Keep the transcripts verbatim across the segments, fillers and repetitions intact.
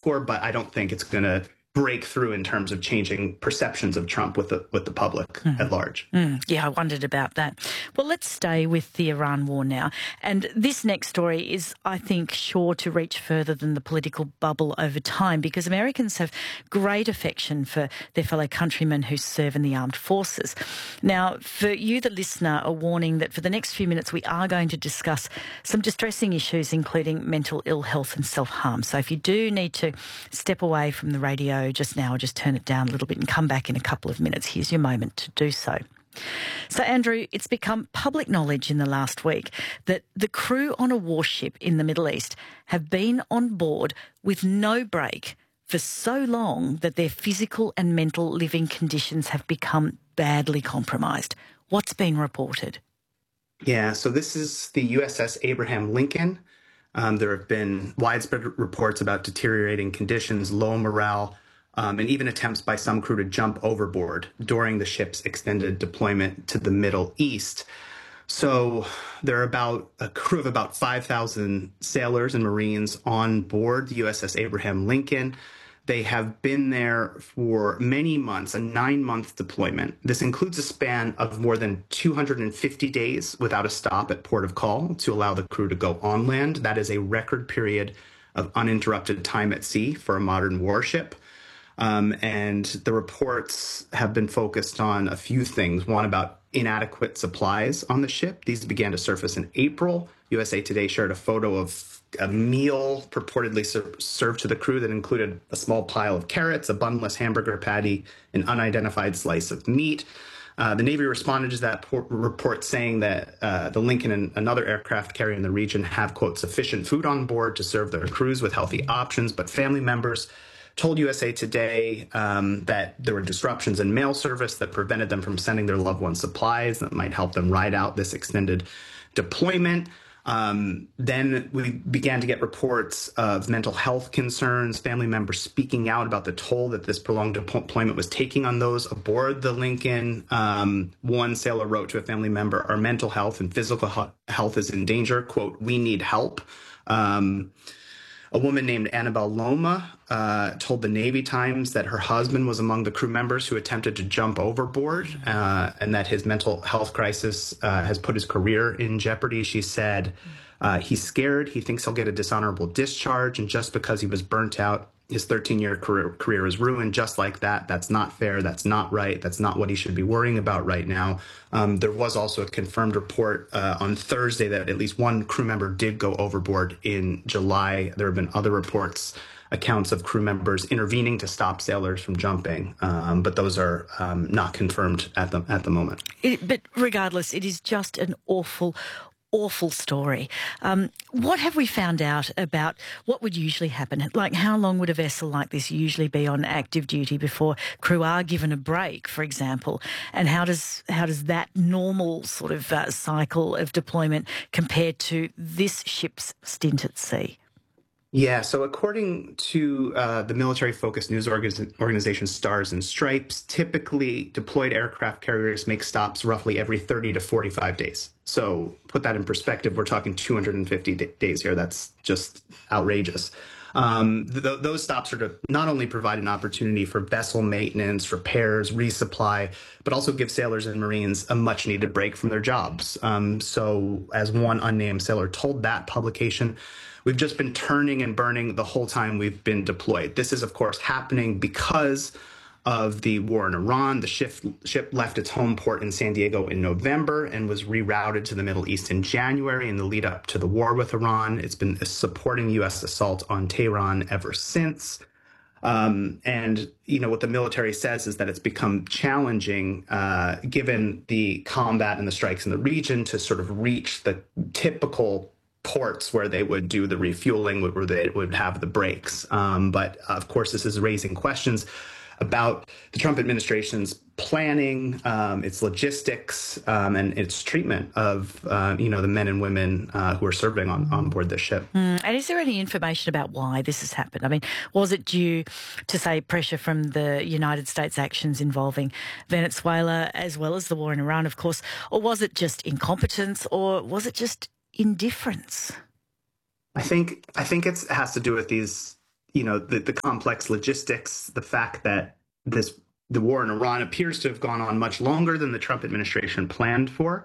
score, but I don't think it's going to break through in terms of changing perceptions of Trump with the with the public mm. at large. Mm. Yeah, I wondered about that. Well, let's stay with the Iran war now. And this next story is, I think, sure to reach further than the political bubble over time, because Americans have great affection for their fellow countrymen who serve in the armed forces. Now, for you, the listener, a warning that for the next few minutes we are going to discuss some distressing issues, including mental ill health and self-harm. So if you do need to step away from the radio just now, just turn it down a little bit and come back in a couple of minutes. Here's your moment to do so. So, Andrew, it's become public knowledge in the last week that the crew on a warship in the Middle East have been on board with no break for so long that their physical and mental living conditions have become badly compromised. What's been reported? Yeah, so this is the U S S Abraham Lincoln. Um, there have been widespread reports about deteriorating conditions, low morale, Um, and even attempts by some crew to jump overboard during the ship's extended deployment to the Middle East. So there are about a crew of about five thousand sailors and Marines on board the U S S Abraham Lincoln. They have been there for many months, a nine-month deployment. This includes a span of more than two hundred fifty days without a stop at port of call to allow the crew to go on land. That is a record period of uninterrupted time at sea for a modern warship. Um, and the reports have been focused on a few things. One, about inadequate supplies on the ship. These began to surface in April. U S A Today shared a photo of a meal purportedly ser- served to the crew that included a small pile of carrots, a bunless hamburger patty, an unidentified slice of meat. Uh, the Navy responded to that por- report saying that uh, the Lincoln and another aircraft carrier in the region have, quote, sufficient food on board to serve their crews with healthy options, but family members told U S A Today um, that there were disruptions in mail service that prevented them from sending their loved ones supplies that might help them ride out this extended deployment. Um, then we began to get reports of mental health concerns, family members speaking out about the toll that this prolonged deployment was taking on those aboard the Lincoln. Um, one sailor wrote to a family member, "Our mental health and physical health is in danger. Quote, we need help." Um, A woman named Annabelle Loma uh, told the Navy Times that her husband was among the crew members who attempted to jump overboard uh, and that his mental health crisis uh, has put his career in jeopardy. She said uh, he's scared. He thinks he'll get a dishonorable discharge. And just because he was burnt out, his thirteen-year career, career is ruined just like that. That's not fair. That's not right. That's not what he should be worrying about right now. Um, there was also a confirmed report uh, on Thursday that at least one crew member did go overboard in July. There have been other reports, accounts of crew members intervening to stop sailors from jumping, um, but those are um, not confirmed at the at the moment. It, but regardless, it is just an awful awful story. Um, what have we found out about what would usually happen? Like, how long would a vessel like this usually be on active duty before crew are given a break, for example? And how does how does that normal sort of uh, cycle of deployment compare to this ship's stint at sea? Yeah, so according to uh, the military-focused news orga- organization Stars and Stripes, typically deployed aircraft carriers make stops roughly every thirty to forty-five days. So put that in perspective, we're talking two hundred fifty d- days here. That's just outrageous. Um, th- those stops are to not only provide an opportunity for vessel maintenance, repairs, resupply, but also give sailors and Marines a much-needed break from their jobs. Um, so as one unnamed sailor told that publication, we've just been turning and burning the whole time we've been deployed. This is, of course, happening because of the war in Iran. The ship, ship left its home port in San Diego in November and was rerouted to the Middle East in January in the lead up to the war with Iran. It's been supporting U S assault on Tehran ever since. Um, and, you know, what the military says is that it's become challenging, uh, given the combat and the strikes in the region, to sort of reach the typical ports where they would do the refueling, where they would have the breaks. Um, but, of course, this is raising questions about the Trump administration's planning, um, its logistics, um, and its treatment of, uh, you know, the men and women uh, who are serving on, on board this ship. Mm. And is there any information about why this has happened? I mean, was it due to, say, pressure from the United States actions involving Venezuela as well as the war in Iran, of course, or was it just incompetence, or was it just indifference? I think I think it's, it has to do with these you know, the, the complex logistics, the fact that this the war in Iran appears to have gone on much longer than the Trump administration planned for.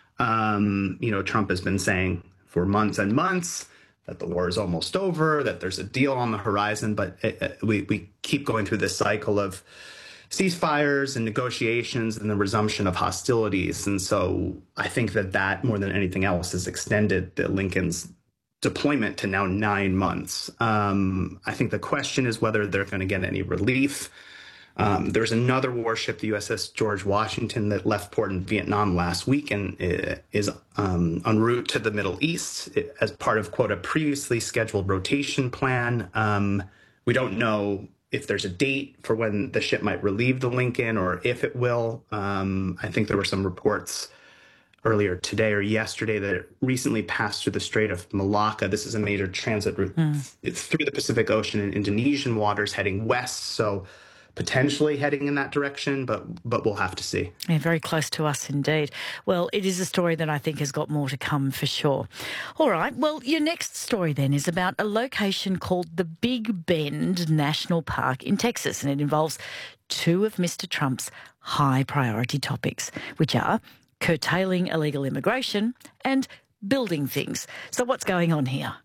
Um, you know, Trump has been saying for months and months that the war is almost over, that there's a deal on the horizon, but it, it, we, we keep going through this cycle of ceasefires and negotiations and the resumption of hostilities. And so I think that that, more than anything else, has extended the Lincoln's deployment to now nine months. Um, I think the question is whether they're going to get any relief. Um, there's another warship, the U S S George Washington, that left port in Vietnam last week and is um, en route to the Middle East as part of, quote, a previously scheduled rotation plan. Um, we don't know if there's a date for when the ship might relieve the Lincoln or if it will. Um, I think there were some reports earlier today or yesterday that it recently passed through the Strait of Malacca. This is a major transit route mm. through the Pacific Ocean and Indonesian waters heading west. So potentially heading in that direction, but but we'll have to see. Yeah, very close to us indeed. Well, it is a story that I think has got more to come for sure. All right, well, your next story then is about a location called the Big Bend National Park in Texas, and it involves two of Mister Trump's high priority topics, which are curtailing illegal immigration and building things. So what's going on here?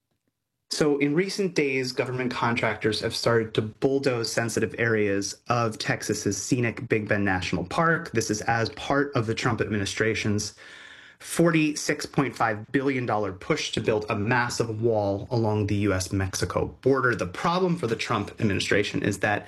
So in recent days, government contractors have started to bulldoze sensitive areas of Texas's scenic Big Bend National Park. This is as part of the Trump administration's forty-six point five billion dollars push to build a massive wall along the U S Mexico border. The problem for the Trump administration is that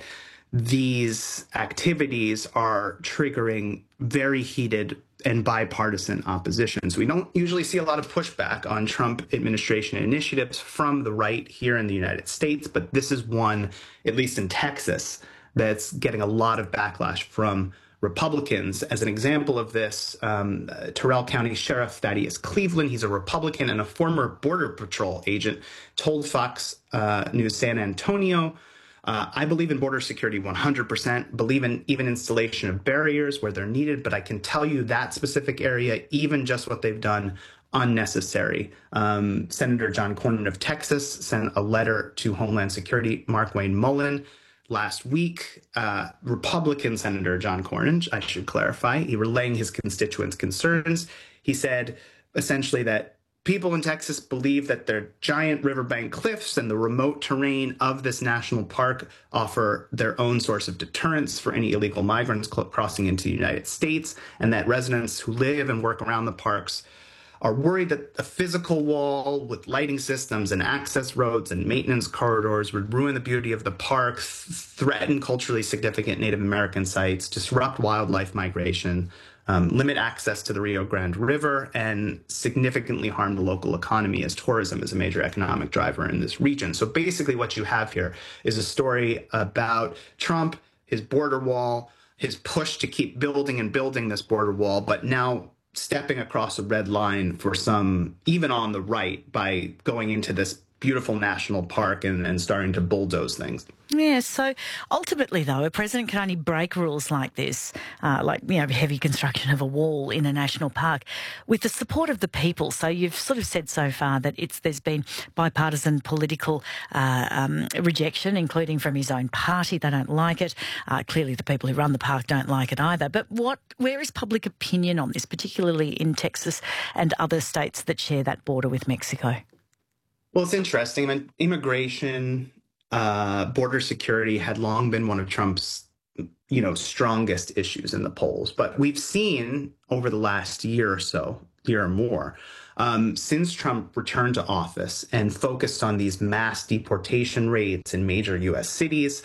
these activities are triggering very heated and bipartisan oppositions. We don't usually see a lot of pushback on Trump administration initiatives from the right here in the United States, but this is one, at least in Texas, that's getting a lot of backlash from Republicans. As an example of this, um, Terrell County Sheriff Thaddeus Cleveland, he's a Republican and a former Border Patrol agent, told Fox uh, News San Antonio, Uh, I believe in border security one hundred percent, believe in even installation of barriers where they're needed, but I can tell you that specific area, even just what they've done, unnecessary. Um, Senator John Cornyn of Texas sent a letter to Homeland Security Mark Wayne Mullen last week. Uh, Republican Senator John Cornyn, I should clarify, he relaying his constituents' concerns. He said essentially that people in Texas believe that their giant riverbank cliffs and the remote terrain of this national park offer their own source of deterrence for any illegal migrants crossing into the United States, and that residents who live and work around the parks are worried that a physical wall with lighting systems and access roads and maintenance corridors would ruin the beauty of the park, threaten culturally significant Native American sites, disrupt wildlife migration, Um, limit access to the Rio Grande River, and significantly harm the local economy, as tourism is a major economic driver in this region. So basically what you have here is a story about Trump, his border wall, his push to keep building and building this border wall, but now stepping across a red line for some, even on the right, by going into this beautiful national park and, and starting to bulldoze things. Yeah, so ultimately, though, a president can only break rules like this, uh, like, you know, heavy construction of a wall in a national park, with the support of the people. So you've sort of said so far that it's there's been bipartisan political uh, um, rejection, including from his own party. They don't like it. Uh, clearly, the people who run the park don't like it either. But what, where is public opinion on this, particularly in Texas and other states that share that border with Mexico? Well, it's interesting. I mean, immigration, uh, border security had long been one of Trump's, you know, strongest issues in the polls. But we've seen over the last year or so, year or more, um, since Trump returned to office and focused on these mass deportation rates in major U S cities,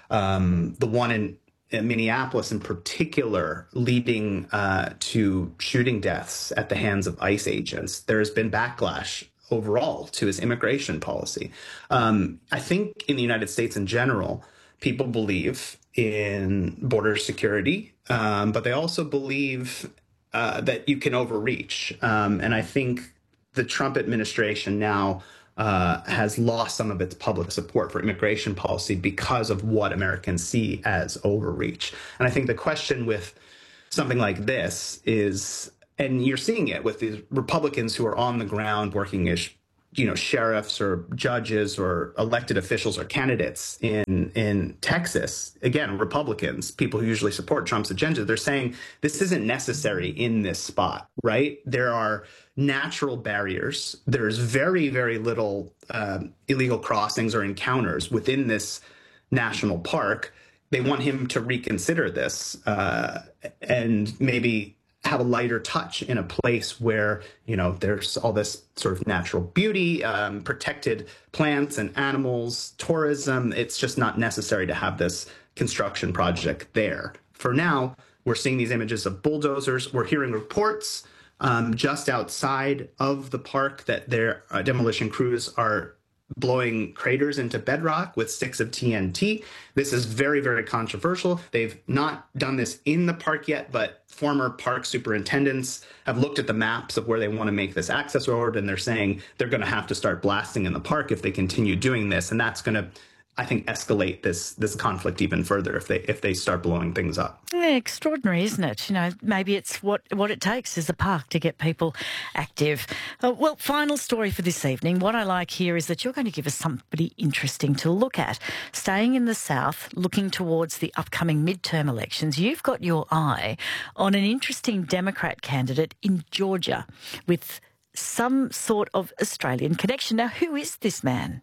um, the one in, in Minneapolis in particular, leading uh, to shooting deaths at the hands of ICE agents, there has been backlash overall to his immigration policy. Um, I think in the United States in general, people believe in border security, um, but they also believe uh, that you can overreach. Um, and I think the Trump administration now uh, has lost some of its public support for immigration policy because of what Americans see as overreach. And I think the question with something like this is, and you're seeing it with these Republicans who are on the ground working as you know, sheriffs or judges or elected officials or candidates in in Texas, again, Republicans, people who usually support Trump's agenda, they're saying this isn't necessary in this spot, right? There are natural barriers. There's very, very little um, illegal crossings or encounters within this national park. They want him to reconsider this uh, and maybe have a lighter touch in a place where, you know, there's all this sort of natural beauty, um, protected plants and animals, tourism. It's just not necessary to have this construction project there. For now, we're seeing these images of bulldozers. We're hearing reports um, just outside of the park that their uh, demolition crews are blowing craters into bedrock with sticks of T N T. This is very, very controversial. They've not done this in the park yet, but former park superintendents have looked at the maps of where they want to make this access road, and they're saying they're going to have to start blasting in the park if they continue doing this. And that's going to, I think, escalate this this conflict even further if they if they start blowing things up. Yeah, extraordinary, isn't it? You know, maybe it's what what it takes is a park to get people active. Uh, well, final story for this evening. What I like here is that you're going to give us somebody interesting to look at. Staying in the South, looking towards the upcoming midterm elections, you've got your eye on an interesting Democrat candidate in Georgia with some sort of Australian connection. Now, who is this man?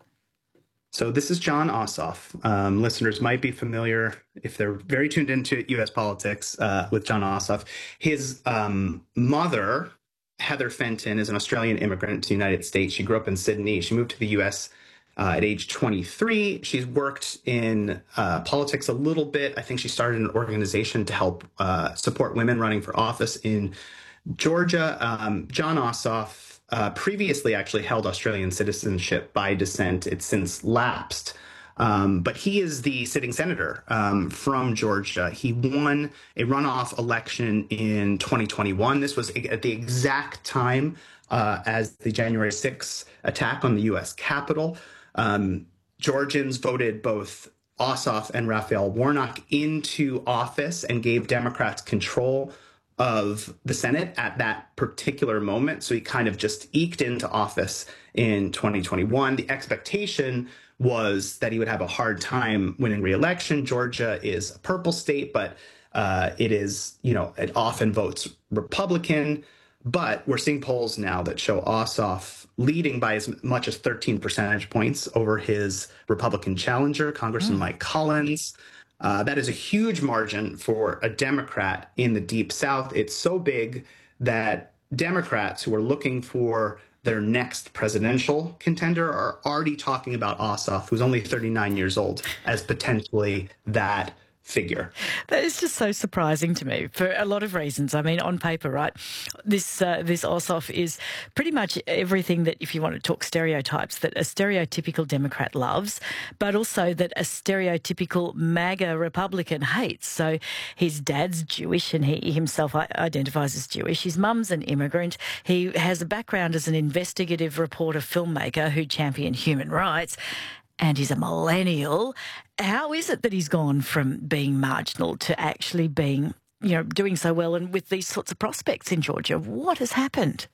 So this is Jon Ossoff. Um, listeners might be familiar, if they're very tuned into U S politics, uh, with Jon Ossoff. His um, mother, Heather Fenton, is an Australian immigrant to the United States. She grew up in Sydney. She moved to the U S uh, at age twenty-three. She's worked in uh, politics a little bit. I think she started an organization to help uh, support women running for office in Georgia. Um, Jon Ossoff Uh, previously actually held Australian citizenship by descent. It's since lapsed. Um, but he is the sitting senator um, from Georgia. He won a runoff election in twenty twenty-one. This was at the exact time uh, as the January sixth attack on the U S Capitol. Um, Georgians voted both Ossoff and Raphael Warnock into office and gave Democrats control of the Senate at that particular moment. So he kind of just eked into office in twenty twenty-one. The expectation was that he would have a hard time winning re-election. Georgia is a purple state, but uh, it is, you know, it often votes Republican. But we're seeing polls now that show Ossoff leading by as much as thirteen percentage points over his Republican challenger, Congressman mm. Mike Collins. Uh, that is a huge margin for a Democrat in the Deep South. It's so big that Democrats who are looking for their next presidential contender are already talking about Ossoff, who's only thirty-nine years old, as potentially that figure. That is just so surprising to me for a lot of reasons. I mean, on paper, right, this uh, this Ossoff is pretty much everything that, if you want to talk stereotypes, that a stereotypical Democrat loves, but also that a stereotypical MAGA Republican hates. So his dad's Jewish and he himself identifies as Jewish. His mum's an immigrant. He has a background as an investigative reporter filmmaker who championed human rights. And he's a millennial. How is it that he's gone from being marginal to actually being, you know, doing so well and with these sorts of prospects in Georgia? What has happened?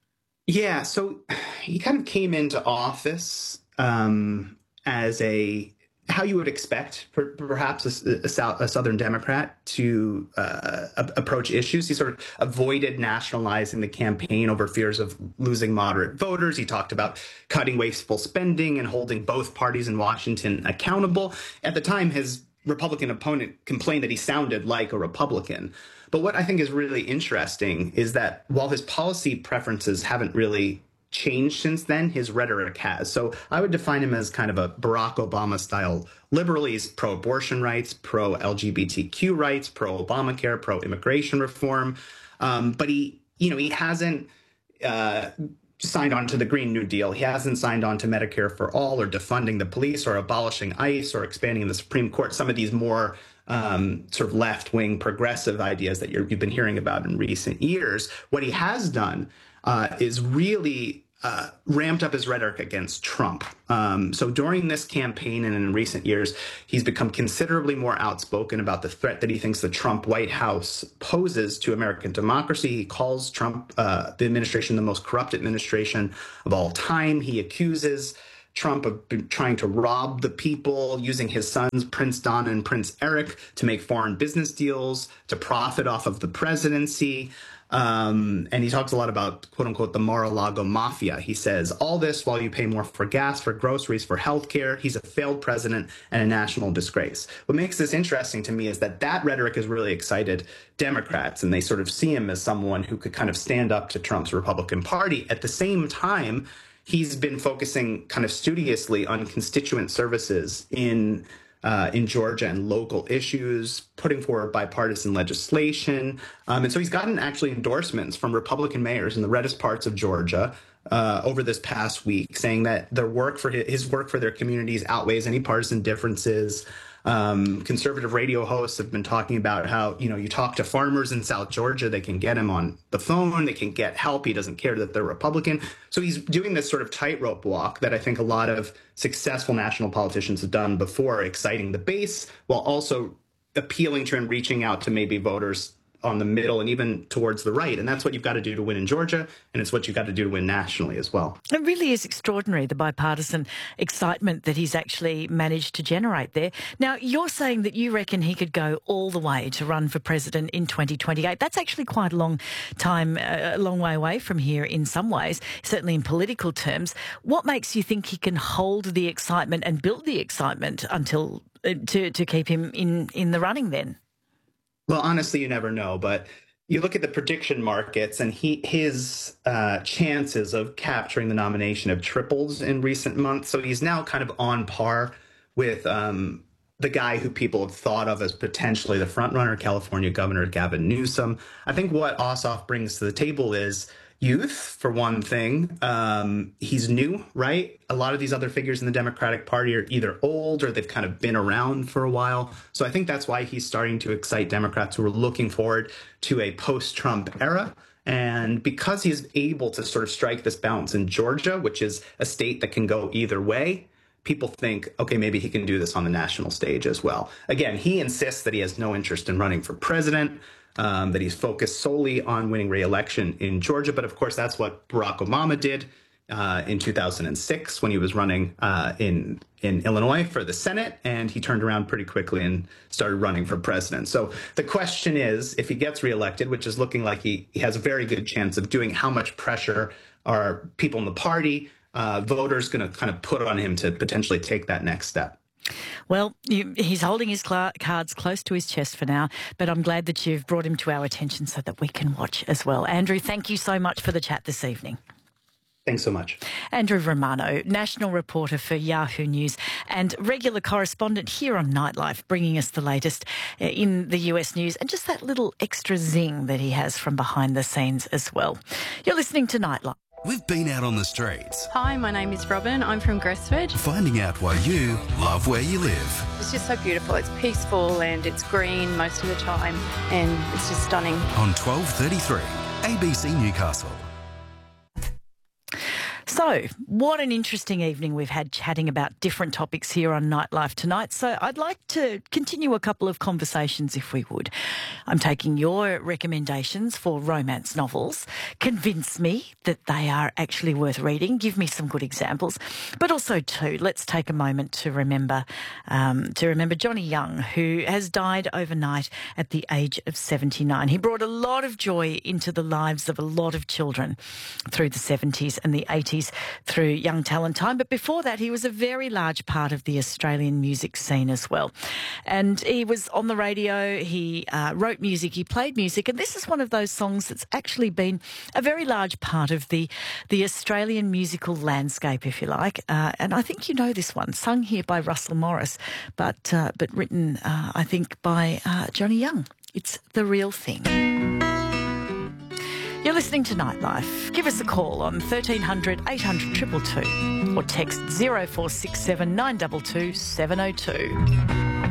Yeah, so he kind of came into office um, as a, how you would expect per, perhaps a, a, South, a Southern Democrat to uh, a, approach issues. He sort of avoided nationalizing the campaign over fears of losing moderate voters. He talked about cutting wasteful spending and holding both parties in Washington accountable. At the time, his Republican opponent complained that he sounded like a Republican. But what I think is really interesting is that while his policy preferences haven't really changed since then, his rhetoric has. So I would define him as kind of a Barack Obama style liberal. He's pro-abortion rights, pro-L G B T Q rights, pro-Obamacare, pro-immigration reform. Um, but he, you know, he hasn't uh, signed on to the Green New Deal. He hasn't signed on to Medicare for all or defunding the police or abolishing ICE or expanding the Supreme Court. Some of these more um, sort of left-wing progressive ideas that you're, you've been hearing about in recent years. What he has done Uh, is really uh, ramped up his rhetoric against Trump. Um, so during this campaign and in recent years, he's become considerably more outspoken about the threat that he thinks the Trump White House poses to American democracy. He calls Trump, uh, the administration, the most corrupt administration of all time. He accuses Trump of trying to rob the people, using his sons, Prince Don and Prince Eric, to make foreign business deals, to profit off of the presidency. Um, and he talks a lot about, quote unquote, the Mar-a-Lago mafia. He says, all this while you pay more for gas, for groceries, for healthcare. He's a failed president and a national disgrace. What makes this interesting to me is that that rhetoric has really excited Democrats, and they sort of see him as someone who could kind of stand up to Trump's Republican Party. At the same time, he's been focusing kind of studiously on constituent services in Uh, in Georgia and local issues, putting forward bipartisan legislation. Um, and so he's gotten actually endorsements from Republican mayors in the reddest parts of Georgia uh, over this past week, saying that their work for his, his work for their communities outweighs any partisan differences. Um, conservative radio hosts have been talking about how, you know, you talk to farmers in South Georgia, they can get him on the phone, they can get help. He doesn't care that they're Republican. So he's doing this sort of tightrope walk that I think a lot of successful national politicians have done before, exciting the base while also appealing to and reaching out to maybe voters on the middle and even towards the right. And that's what you've got to do to win in Georgia, and it's what you've got to do to win nationally as well. It really is extraordinary, the bipartisan excitement that he's actually managed to generate there. Now, you're saying that you reckon he could go all the way to run for president in twenty twenty-eight. That's actually quite a long time, a long way away from here in some ways, certainly in political terms. What makes you think he can hold the excitement and build the excitement until uh, to, to keep him in, in the running then? Well, honestly, you never know, but you look at the prediction markets and he his uh, chances of capturing the nomination have tripled in recent months. So he's now kind of on par with um, the guy who people have thought of as potentially the frontrunner, California Governor Gavin Newsom. I think what Ossoff brings to the table is youth, for one thing. Um, he's new, right? A lot of these other figures in the Democratic Party are either old or they've kind of been around for a while. So I think that's why he's starting to excite Democrats who are looking forward to a post-Trump era. And because he's able to sort of strike this balance in Georgia, which is a state that can go either way, people think, okay, maybe he can do this on the national stage as well. Again, he insists that he has no interest in running for president. Um, that he's focused solely on winning re-election in Georgia. But of course, that's what Barack Obama did uh, in two thousand six when he was running uh, in, in Illinois for the Senate. And he turned around pretty quickly and started running for president. So the question is, if he gets reelected, which is looking like he, he has a very good chance of doing, how much pressure are people in the party, uh, voters going to kind of put on him to potentially take that next step? Well, you, he's holding his cl- cards close to his chest for now, but I'm glad that you've brought him to our attention so that we can watch as well. Andrew, thank you so much for the chat this evening. Thanks so much. Andrew Romano, national reporter for Yahoo News and regular correspondent here on Nightlife, bringing us the latest in the U S news and just that little extra zing that he has from behind the scenes as well. You're listening to Nightlife. We've been out on the streets. Hi, my name is Robin. I'm from Gresford. Finding out why you love where you live. It's just so beautiful. It's peaceful and it's green most of the time and it's just stunning. On twelve thirty-three, A B C Newcastle. So, what an interesting evening we've had chatting about different topics here on Nightlife tonight. So, I'd like to continue a couple of conversations if we would. I'm taking your recommendations for romance novels. Convince me that they are actually worth reading. Give me some good examples. But also, too, let's take a moment to remember um, to remember Johnny Young, who has died overnight at the age of seventy-nine. He brought a lot of joy into the lives of a lot of children through the seventies and the eighties. Through Young Talent Time, but before that he was a very large part of the Australian music scene as well. And he was on the radio, he uh, wrote music, he played music, and this is one of those songs that's actually been a very large part of the, the Australian musical landscape, if you like. Uh, and I think you know this one, sung here by Russell Morris, but, uh, but written, uh, I think, by uh, Johnny Young. It's The Real Thing. You're listening to Nightlife. Give us a call on thirteen hundred eight hundred two two two or text zero four six seven nine two two seven zero two.